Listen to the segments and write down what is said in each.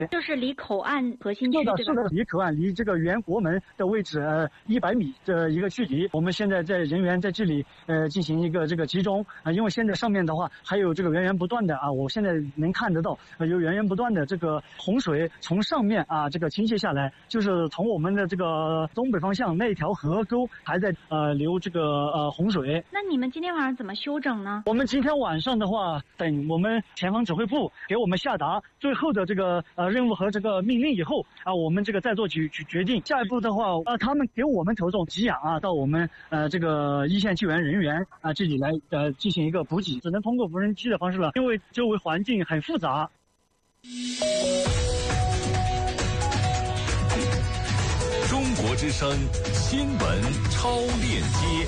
就是离口岸核心区对吧？ 是的，离口岸离这个原国门的位置100米的一个距离。我们现在在人员在这里进行一个这个集中因为现在上面的话还有这个源源不断的我现在能看得到有源源不断的这个洪水从上面这个倾泻下来，就是从我们的这个东北方向那条河沟还在流这个洪水。 那你们今天晚上怎么休整呢？ 我们今天晚上的话，等我们前方指挥部给我们下达最后的这个任务和这个命令以后我们这个再做决定。下一步的话他们给我们投送给养到我们这个一线救援人员这里来进行一个补给，只能通过无人机的方式了，因为周围环境很复杂。 中国之声新闻超链接，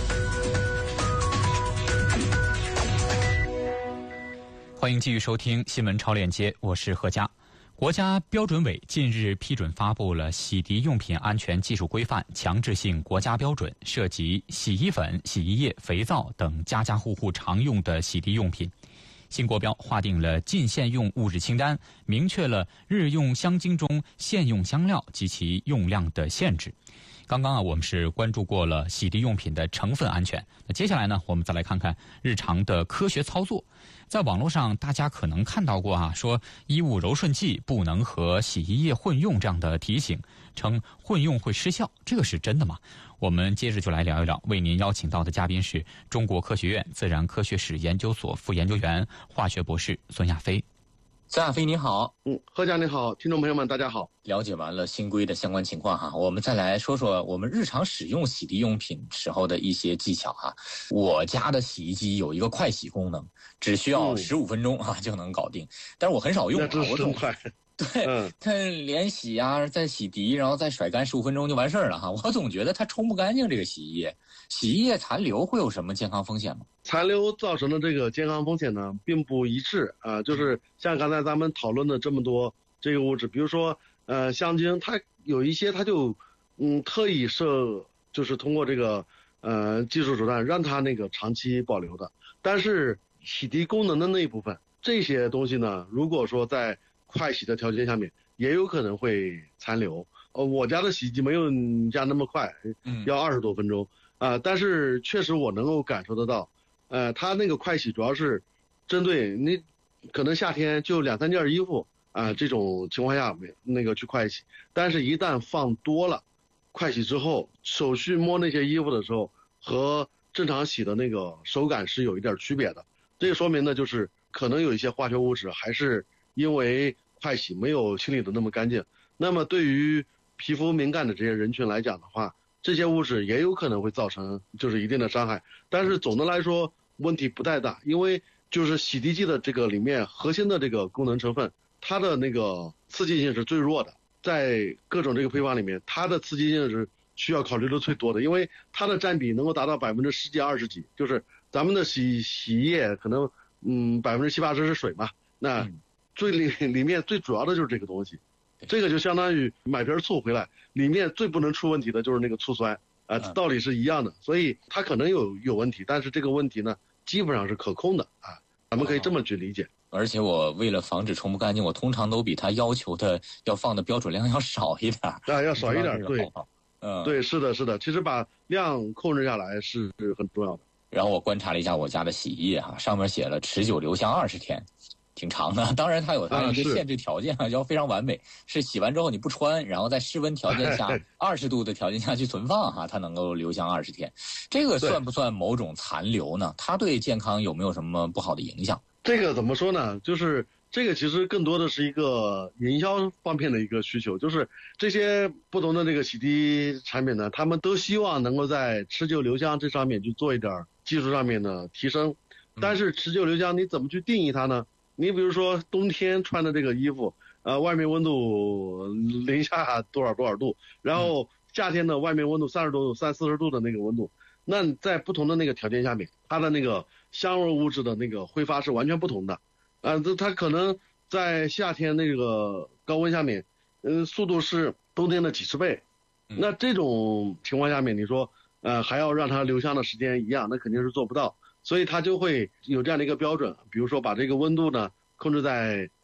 欢迎继续收听新闻超链接，我是何佳。国家标准委近日批准发布了洗涤用品安全技术规范强制性国家标准，涉及洗衣粉、洗衣液、肥皂等家家户户常用的洗涤用品。新国标划定了禁限用物质清单，明确了日用香精中限用香料及其用量的限制。刚刚我们是关注过了洗涤用品的成分安全，那接下来呢，我们再来看看日常的科学操作。在网络上大家可能看到过说衣物柔顺剂不能和洗衣液混用这样的提醒，称混用会失效，这个是真的吗？我们接着就来聊一聊，为您邀请到的嘉宾是中国科学院自然科学史研究所副研究员、化学博士孙亚飞。 孙亚飞你好。 何家你好，听众朋友们大家好。 了解完了新规的相关情况我们再来说说我们日常使用洗涤用品时候的一些技巧我家的洗衣机有一个快洗功能，只需要15分钟就能搞定，但是我很少用我总快。 对，它连洗再洗涤，然后再甩干15分钟就完事儿了我总觉得它冲不干净这个洗衣液。洗衣液残留会有什么健康风险吗？ 残留造成的这个健康风险呢，并不一致就是像刚才咱们讨论的这么多这个物质，比如说香精，它有一些它就特意就是通过这个技术手段让它那个长期保留的，但是洗涤功能的那一部分这些东西呢，如果说在快洗的条件下面也有可能会残留。我家的洗衣机没有你家那么快，要20多分钟但是确实我能够感受得到它那个快洗主要是针对你可能夏天就2-3件衣服这种情况下那个去快洗，但是一旦放多了，快洗之后手去摸那些衣服的时候和正常洗的那个手感是有一点区别的。这个说明呢，就是可能有一些化学物质还是因为快洗没有清理的那么干净。那么对于皮肤敏感的这些人群来讲的话，这些物质也有可能会造成就是一定的伤害，但是总的来说问题不太大，因为就是洗涤剂的这个里面核心的这个功能成分，它的那个刺激性是最弱的，在各种这个配方里面它的刺激性是需要考虑的最多的，因为它的占比能够达到10几20几，就是咱们的洗衣液可能70-80%是水嘛，那里面最主要的就是这个东西，这个就相当于买瓶醋回来，里面最不能出问题的就是那个醋酸道理是一样的，所以它可能有问题，但是这个问题呢基本上是可控的咱们可以这么去理解。 而且我为了防止冲不干净，我通常都比它要求的要放的标准量要少一点要少一点，对对，是的其实把量控制下来是很重要的。 然后我观察了一下我家的洗衣液上面写了持久留香20天，挺长的。当然它有它一个限制条件要非常完美，是洗完之后你不穿，然后在室温条件下20度的条件下去存放它能够留香20天。这个算不算某种残留呢？它对健康有没有什么不好的影响？ 这个怎么说呢，就是这个其实更多的是一个营销方面的一个需求，就是这些不同的这个洗涤产品呢，他们都希望能够在持久留香这上面去做一点技术上面的提升。但是持久留香你怎么去定义它呢？你比如说冬天穿的这个衣服外面温度零下多少度，然后夏天的外面温度30多度30-40度的那个温度，那在不同的那个条件下面，它的那个香味物质的那个挥发是完全不同的它可能在夏天那个高温下面速度是冬天的几十倍那这种情况下面你说还要让它留香的时间一样，那肯定是做不到，所以它就会有这样的一个标准，比如说把这个温度呢控制在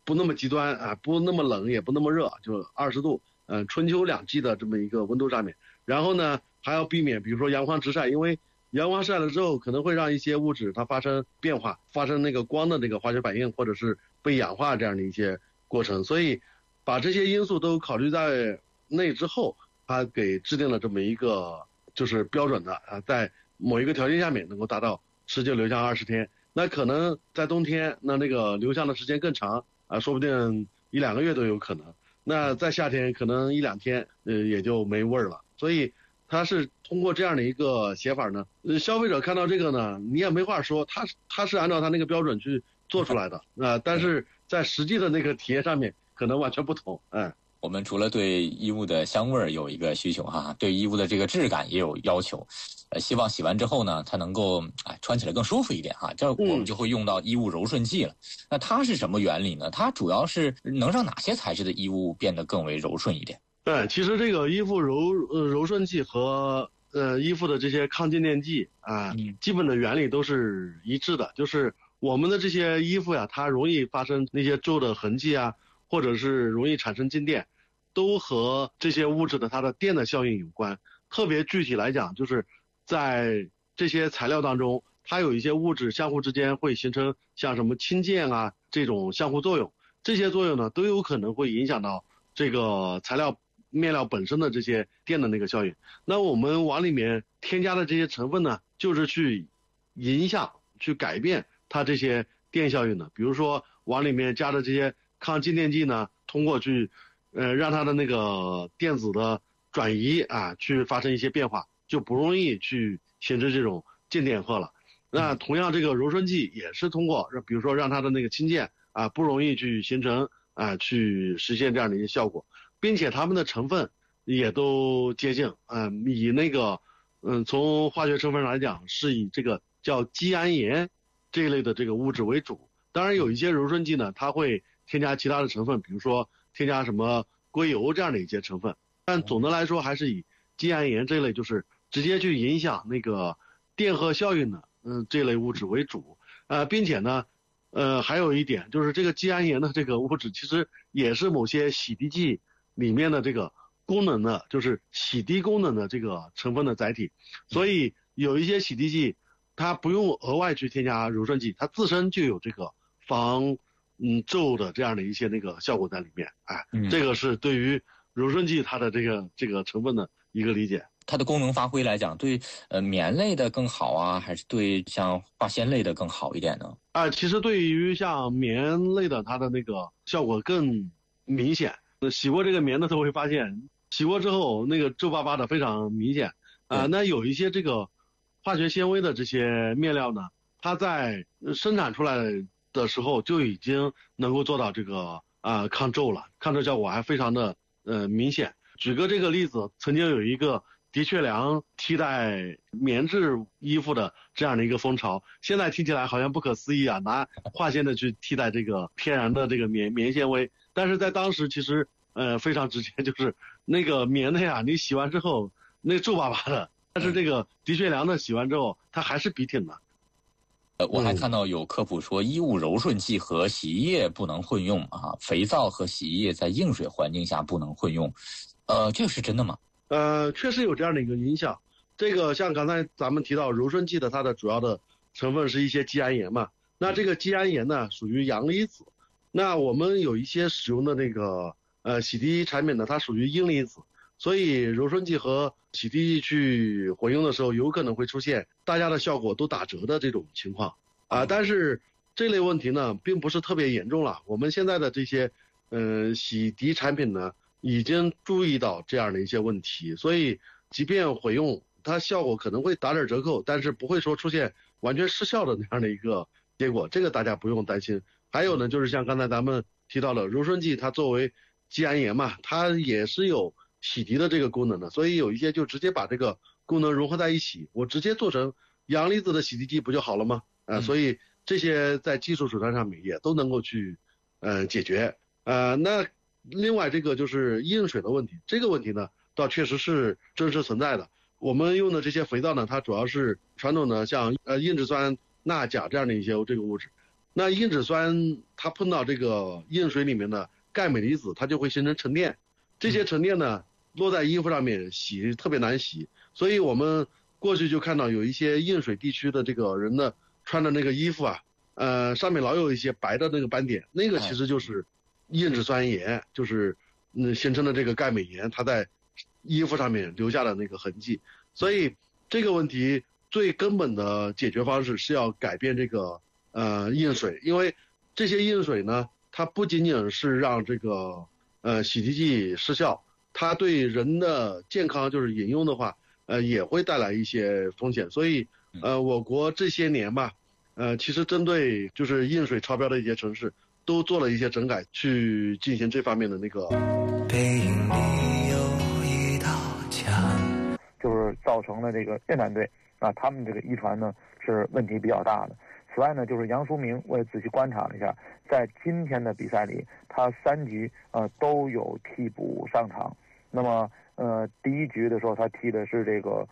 不那么极端啊，不那么冷也不那么热，就20度，春秋两季的这么一个温度上面。然后呢，还要避免比如说阳光直晒，因为阳光晒了之后可能会让一些物质它发生变化，发生那个光的那个化学反应，或者是被氧化这样的一些过程。所以把这些因素都考虑在内之后，它给制定了这么一个就是标准的在某一个条件下面能够达到持久留香20天。那可能在冬天那个留香的时间更长说不定1-2个月都有可能。那在夏天可能1-2天也就没味儿了。所以它是通过这样的一个写法呢，消费者看到这个呢，你也没话说，他是按照他那个标准去做出来的但是在实际的那个体验上面可能完全不同。 我们除了对衣物的香味儿有一个需求对衣物的这个质感也有要求，希望洗完之后呢，它能够穿起来更舒服一点这我们就会用到衣物柔顺剂了。那它是什么原理呢？它主要是能让哪些材质的衣物变得更为柔顺一点？ 对，其实这个衣服柔顺剂和衣服的这些抗静电剂基本的原理都是一致的，就是我们的这些衣服呀，它容易发生那些皱的痕迹或者是容易产生静电，都和这些物质的它的电的效应有关。特别具体来讲，就是在这些材料当中，它有一些物质相互之间会形成像什么氢键这种相互作用，这些作用呢都有可能会影响到这个面料本身的这些电的那个效应。那我们往里面添加的这些成分呢，就是去影响去改变它这些电效应的。比如说往里面加的这些抗静电剂呢，通过去让它的那个电子的转移去发生一些变化，就不容易去形成这种静电荷了。那同样这个柔顺剂也是通过比如说让它的那个氢键不容易去形成去实现这样的一些效果，并且它们的成分也都接近以那个从化学成分上来讲是以这个叫基胺盐这一类的这个物质为主。当然有一些柔顺剂呢，它会添加其他的成分，比如说添加什么硅油这样的一些成分，但总的来说还是以基胺盐这一类就是直接去影响那个电荷效应的这类物质为主并且呢还有一点就是这个基胺盐的这个物质其实也是某些洗涤剂里面的这个功能的，就是洗涤功能的这个成分的载体。所以有一些洗涤剂它不用额外去添加柔顺剂，它自身就有这个防皱的这样的一些那个效果在里面这个是对于柔顺剂它的这个成分的一个理解。 它的功能发挥来讲，对棉类的更好还是对像化纤类的更好一点呢？ 其实对于像棉类的，它的那个效果更明显。洗过这个棉的都会发现，洗过之后那个皱巴巴的非常明显那有一些这个化学纤维的这些面料呢，它在生产出来的时候就已经能够做到这个抗皱了，抗皱效果还非常的明显。举个这个例子，曾经有一个的确良替代棉质衣服的这样的一个风潮，现在听起来好像不可思议拿化纤的去替代这个天然的这个棉纤维，但是在当时其实非常直接，就是那个棉的你洗完之后那皱巴巴的，但是这个的确良的洗完之后它还是笔挺的。 我还看到有科普说衣物柔顺剂和洗衣液不能混用肥皂和洗衣液在硬水环境下不能混用，这个是真的吗？ 确实有这样的一个影响。这个像刚才咱们提到柔顺剂的，它的主要的成分是一些基胺盐嘛。那这个基胺盐呢，属于阳离子。那我们有一些使用的那个洗涤产品呢，它属于阴离子。所以柔顺剂和洗涤剂去混用的时候，有可能会出现大家的效果都打折的这种情况但是这类问题呢，并不是特别严重了。我们现在的这些洗涤产品呢，已经注意到这样的一些问题，所以即便混用，它效果可能会打点折扣，但是不会说出现完全失效的那样的一个结果，这个大家不用担心。还有呢，就是像刚才咱们提到的柔顺剂，它作为基胺盐嘛，它也是有洗涤的这个功能的，所以有一些就直接把这个功能融合在一起，我直接做成阳离子的洗涤剂不就好了吗？所以这些在技术手段上面也都能够去解决。那另外这个就是硬水的问题，这个问题呢倒确实是真实存在的。我们用的这些肥皂呢，它主要是传统的像硬质酸钠钾这样的一些这个物质， 那硬脂酸它碰到这个硬水里面的钙镁离子，它就会形成沉淀，这些沉淀呢落在衣服上面洗特别难洗，所以我们过去就看到有一些硬水地区的这个人的穿的那个衣服啊，上面老有一些白的那个斑点，那个其实就是硬脂酸盐，就是形成的这个钙镁盐，它在衣服上面留下的那个痕迹。所以这个问题最根本的解决方式是要改变这个硬水，因为这些硬水呢，它不仅仅是让这个洗涤剂失效，它对人的健康就是饮用的话，也会带来一些风险。所以我国这些年吧，其实针对就是硬水超标的一些城市，都做了一些整改，去进行这方面的那个。 背影里有一道墙，就是造成了这个越南队啊，他们这个遗传呢是问题比较大的。此外呢，就是杨淑明，我也仔细观察了一下，在今天的比赛里，他3局都有替补上场。那么第1局的时候，他踢的是这个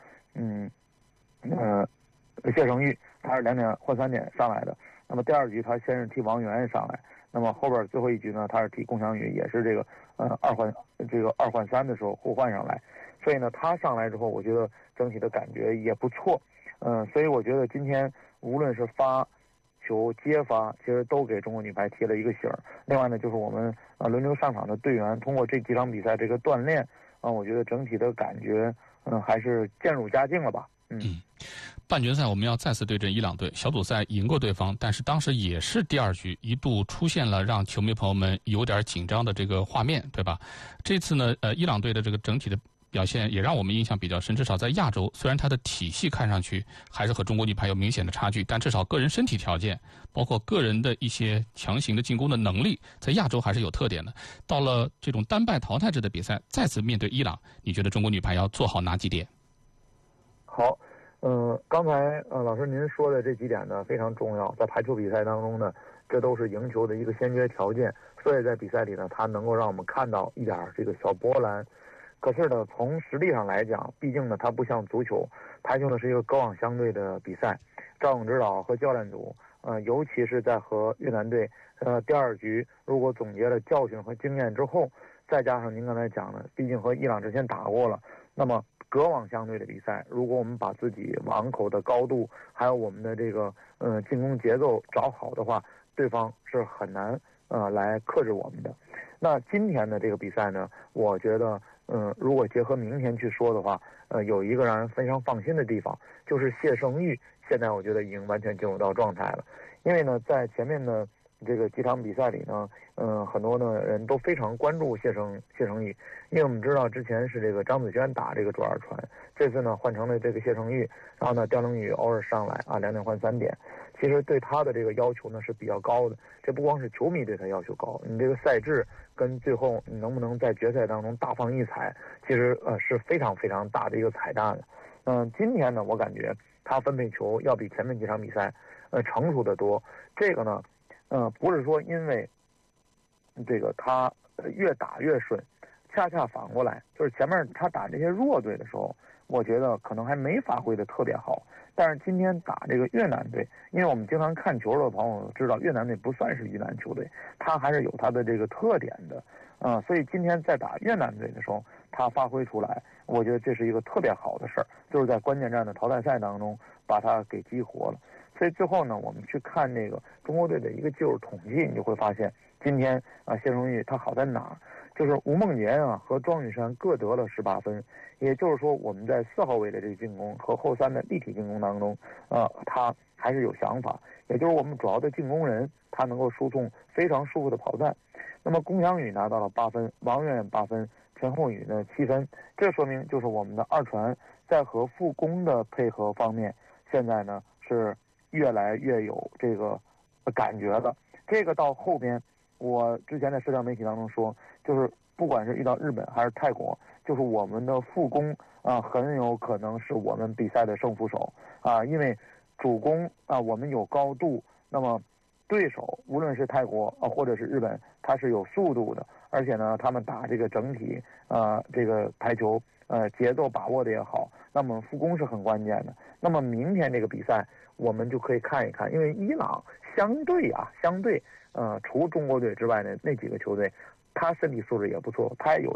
谢胜玉，他是2点换3点上来的。那么第2局他先是踢王源上来，那么后边最后1局呢，他是踢龚翔宇，也是这个2换3的时候互换上来。所以呢，他上来之后，我觉得整体的感觉也不错。所以我觉得今天无论是发球接发，其实都给中国女排贴了一个醒儿。另外呢，就是我们轮流上场的队员通过这几场比赛这个锻炼我觉得整体的感觉还是渐入佳境了吧。 半决赛我们要再次对阵伊朗队，小组赛赢过对方，但是当时也是第2局一度出现了让球迷朋友们有点紧张的这个画面，对吧？这次呢，伊朗队的这个整体的表现也让我们印象比较深，至少在亚洲，虽然它的体系看上去还是和中国女排有明显的差距，但至少个人身体条件，包括个人的一些强行的进攻的能力，在亚洲还是有特点的。到了这种单败淘汰制的比赛，再次面对伊朗，你觉得中国女排要做好哪几点？ 好，刚才老师您说的这几点呢非常重要，在排球比赛当中呢，这都是赢球的一个先决条件，所以在比赛里呢，它能够让我们看到一点这个小波澜。可是呢，从实力上来讲，毕竟呢，它不像足球，排球呢是一个高望相对的比赛。赵勇指导和教练组，尤其是在和越南队，第2局如果总结了教训和经验之后，再加上您刚才讲的，毕竟和伊朗之前打过了，那么隔网相对的比赛，如果我们把自己网口的高度，还有我们的这个进攻节奏找好的话，对方是很难来克制我们的。那今天的这个比赛呢，我觉得如果结合明天去说的话，有一个让人非常放心的地方，就是谢胜玉现在我觉得已经完全进入到状态了。因为呢，在前面的这个几场比赛里呢，很多的人都非常关注谢胜玉，因为我们知道之前是这个张子萱打这个主2传，这次呢换成了这个谢胜玉，然后呢刁玲宇偶尔上来2点换3点，其实对他的这个要求呢是比较高的，这不光是球迷对他要求高，你这个赛制跟最后你能不能在决赛当中大放异彩，其实是非常非常大的一个彩蛋的。今天呢，我感觉他分配球要比前面几场比赛成熟的多。这个呢，不是说因为这个他越打越顺，恰恰反过来，就是前面他打这些弱队的时候，我觉得可能还没发挥的特别好。但是今天打这个越南队，因为我们经常看球的朋友知道，越南队不算是一篮球队，他还是有他的这个特点的，所以今天在打越南队的时候，他发挥出来，我觉得这是一个特别好的事儿，就是在关键战的淘汰赛当中把他给激活了。所以最后呢，我们去看这个中国队的一个技术统计，你就会发现，今天谢胜玉他好在哪儿？就是吴梦洁和庄宇珊各得了18分，也就是说我们在4号位的这个进攻和后3的立体进攻当中，他还是有想法，也就是我们主要的进攻人，他能够输送非常舒服的跑断。那么龚翔宇拿到了8分，王悦8分，陈厚宇呢7分，这说明就是我们的2传在和副攻的配合方面，现在呢是越来越有这个感觉了。这个到后边，我之前在社交媒体当中说，就是不管是遇到日本还是泰国，就是我们的副攻很有可能是我们比赛的胜负手因为主攻我们有高度，那么对手无论是泰国或者是日本，它是有速度的，而且呢他们打这个整体这个排球节奏把握的也好，那么副攻是很关键的。那么明天这个比赛我们就可以看一看，因为伊朗相对，除中国队之外呢，那几个球队，他身体素质也不错，他也有